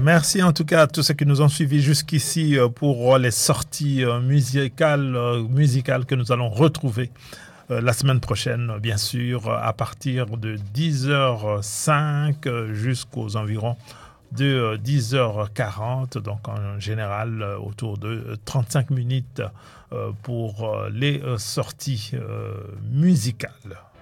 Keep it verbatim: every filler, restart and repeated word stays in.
Merci en tout cas à tous ceux qui nous ont suivis jusqu'ici pour les sorties musicales, musicales que nous allons retrouver la semaine prochaine, bien sûr, à partir de dix heures cinq jusqu'aux environs de dix heures quarante, donc en général autour de trente-cinq minutes pour les sorties musicales.